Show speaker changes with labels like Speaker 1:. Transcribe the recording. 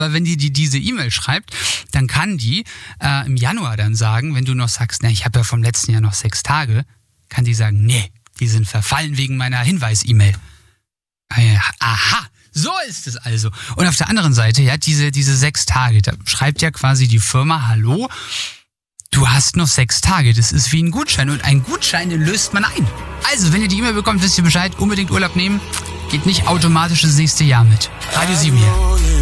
Speaker 1: Weil wenn die diese E-Mail schreibt, dann kann die im Januar dann sagen, wenn du noch sagst, na, ich habe ja vom letzten Jahr noch 6 Tage, kann die sagen, nee, die sind verfallen wegen meiner Hinweis-E-Mail. Aha, so ist es also. Und auf der anderen Seite, ja, diese 6 Tage, da schreibt ja quasi die Firma, hallo, du hast noch 6 Tage, das ist wie ein Gutschein und einen Gutschein, den löst man ein. Also, wenn ihr die E-Mail bekommt, wisst ihr Bescheid, unbedingt Urlaub nehmen, geht nicht automatisch das nächste Jahr mit. Radio 7 hier.